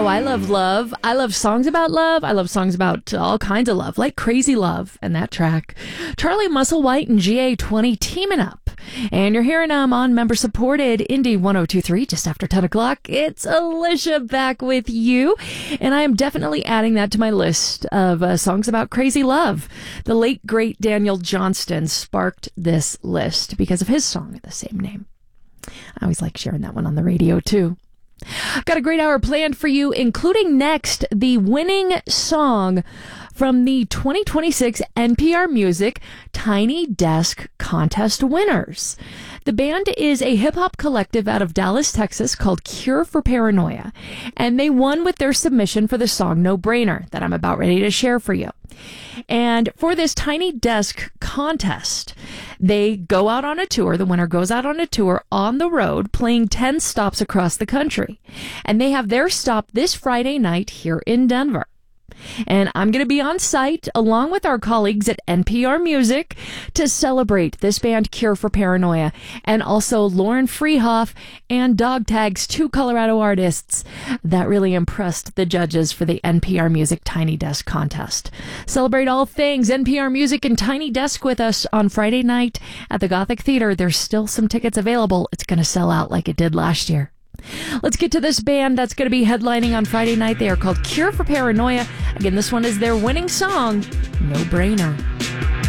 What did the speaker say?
how I love love. I love songs about love. I love songs about all kinds of love, like Crazy Love and that track. Charlie Musselwhite and GA20 teaming up. And you're hearing them on member-supported Indie 102.3 just after 10 o'clock. It's Alicia back with you. And I am definitely adding that to my list of songs about crazy love. The late, great Daniel Johnston sparked this list because of his song of the same name. I always like sharing that one on the radio, too. Got a great hour planned for you, including next the winning song from the 2026 NPR Music Tiny Desk Contest winners. The band is a hip-hop collective out of Dallas, Texas called Cure for Paranoia, and they won with their submission for the song No Brainer that I'm about ready to share for you. And for this Tiny Desk contest, they go out on a tour. The winner goes out on a tour on the road, playing 10 stops across the country. And they have their stop this Friday night here in Denver. And I'm going to be on site along with our colleagues at NPR Music to celebrate this band Cure for Paranoia, and also Lauren Freehoff and Dog Tag's two Colorado artists that really impressed the judges for the NPR Music Tiny Desk contest. Celebrate all things NPR Music and Tiny Desk with us on Friday night at the Gothic Theater. There's still some tickets available. It's going to sell out like it did last year. Let's get to this band that's going to be headlining on Friday night. They are called Cure for Paranoia. Again, this one is their winning song, No Brainer.